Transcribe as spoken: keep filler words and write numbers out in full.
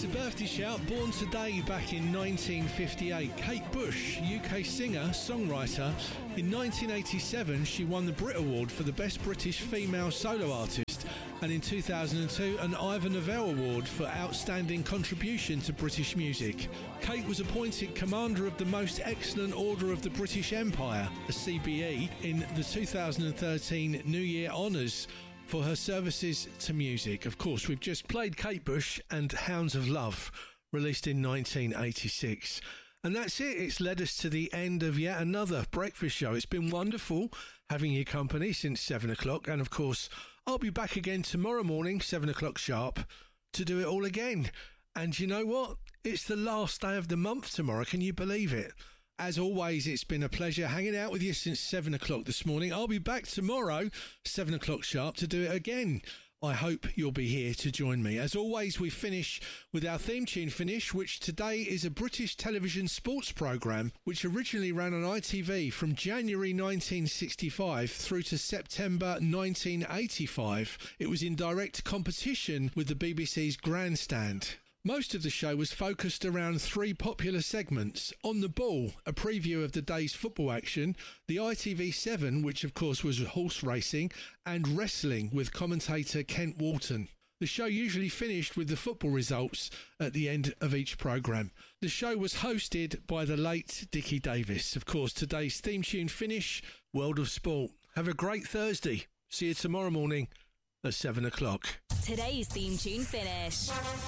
a birthday shout. Born today back in nineteen fifty-eight. Kate Bush, U K singer, songwriter. In nineteen eighty-seven, she won the Brit Award for the Best British Female Solo Artist. And in two thousand two, an Ivor Novello Award for Outstanding Contribution to British Music. Kate was appointed Commander of the Most Excellent Order of the British Empire, a C B E, in the two thousand thirteen New Year Honours for her services to music. Of course, we've just played Kate Bush and Hounds of Love, released in nineteen eighty-six. And that's it. It's led us to the end of yet another breakfast show. It's been wonderful having your company since seven o'clock. And of course, I'll be back again tomorrow morning, seven o'clock sharp, to do it all again. And you know what? It's the last day of the month tomorrow. Can you believe it? As always, it's been a pleasure hanging out with you since seven o'clock this morning. I'll be back tomorrow, seven o'clock sharp, to do it again. I hope you'll be here to join me. As always, we finish with our theme tune finish, which today is a British television sports programme which originally ran on I T V from January nineteen sixty-five through to September nineteen eighty-five. It was in direct competition with the B B C's Grandstand. Most of the show was focused around three popular segments. On the Ball, a preview of the day's football action, the I T V seven, which of course was horse racing, and wrestling with commentator Kent Walton. The show usually finished with the football results at the end of each programme. The show was hosted by the late Dickie Davis. Of course, today's theme tune finish, World of Sport. Have a great Thursday. See you tomorrow morning at seven o'clock. Today's theme tune finish.